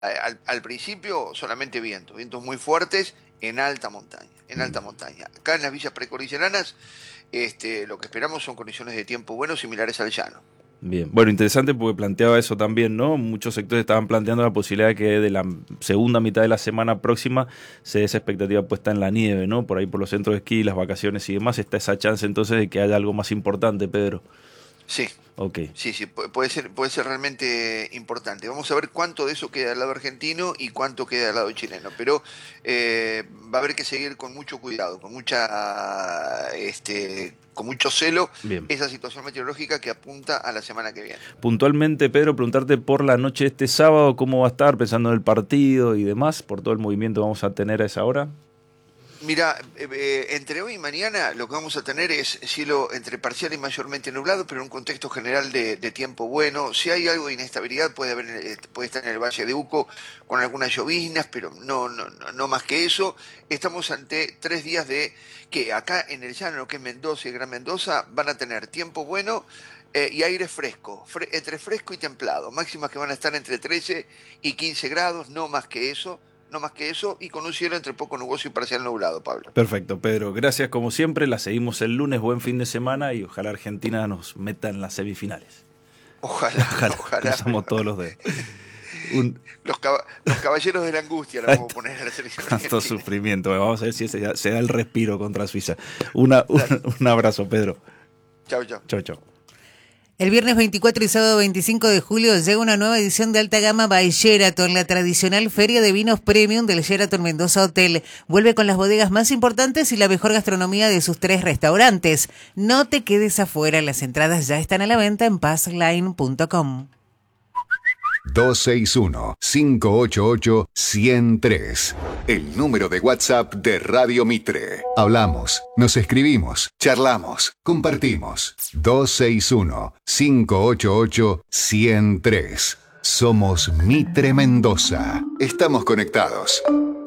Al principio solamente vientos muy fuertes en alta montaña, en Mm. alta montaña. Acá en las villas precordilleranas, lo que esperamos son condiciones de tiempo buenos similares al llano. Bien, bueno, interesante porque planteaba eso también, ¿no? Muchos sectores estaban planteando la posibilidad de que de la segunda mitad de la semana próxima se dé esa expectativa puesta en la nieve, ¿no? Por ahí por los centros de esquí, las vacaciones y demás, está esa chance entonces de que haya algo más importante, Pedro. Sí, Ok. sí, puede ser realmente importante. Vamos a ver cuánto de eso queda del lado argentino y cuánto queda del lado chileno, pero va a haber que seguir con mucho cuidado, con mucho celo Bien. esa situación meteorológica que apunta a la semana que viene. Puntualmente, Pedro, preguntarte por la noche de este sábado, ¿cómo va a estar pensando en el partido y demás? Por todo el movimiento que vamos a tener a esa hora. Mira, entre hoy y mañana lo que vamos a tener es cielo entre parcial y mayormente nublado, pero en un contexto general de tiempo bueno. Si hay algo de inestabilidad, puede estar en el Valle de Uco con algunas lloviznas, pero no más que eso. Estamos ante 3 días de que acá en el llano, que es Mendoza y Gran Mendoza, van a tener tiempo bueno y aire fresco, entre fresco y templado. Máximas que van a estar entre 13 y 15 grados, no más que eso, no más que eso, y con un cielo entre poco nuboso y parcial nublado, Pablo. Perfecto, Pedro. Gracias como siempre. La seguimos el lunes. Buen fin de semana y ojalá Argentina nos meta en las semifinales. Ojalá, Ojalá. ojalá, Cruzamos todos los dedos. Un los caballeros de la angustia la vamos a poner a la selección tanto argentina. sufrimiento. Vamos a ver si se da el respiro contra Suiza. Dale, Un abrazo, Pedro. chau, chau. Chau, chau. El viernes 24 y sábado 25 de julio llega una nueva edición de alta gama by Sheraton, la tradicional feria de vinos premium del Sheraton Mendoza Hotel. Vuelve con las bodegas más importantes y la mejor gastronomía de sus 3 restaurantes. No te quedes afuera, las entradas ya están a la venta en passline.com. 261-588-103. El número de WhatsApp de Radio Mitre. Hablamos, nos escribimos, charlamos, compartimos. 261-588-103. Somos Mitre Mendoza. Estamos conectados.